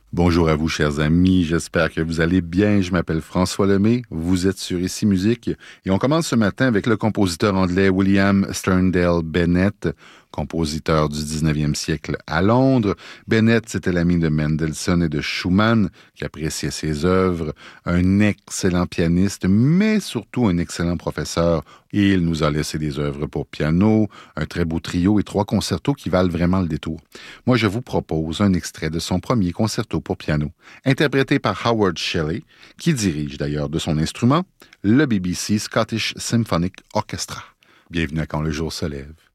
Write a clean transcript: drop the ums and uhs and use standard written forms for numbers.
Bonjour à vous, chers amis. J'espère que vous allez bien. Je m'appelle François Lemay. Vous êtes sur Ici Musique. Et on commence ce matin avec le compositeur anglais William Sterndale Bennett, compositeur du 19e siècle à Londres. Bennett, c'était l'ami de Mendelssohn et de Schumann, qui appréciait ses œuvres. Un excellent pianiste, mais surtout un excellent professeur. Et il nous a laissé des œuvres pour piano, un très beau trio et 3 concertos qui valent vraiment le détour. Moi, je vous propose un extrait de son premier concerto pour piano, interprété par Howard Shelley, qui dirige d'ailleurs de son instrument le BBC Scottish Symphonic Orchestra. Bienvenue à Quand le jour se lève.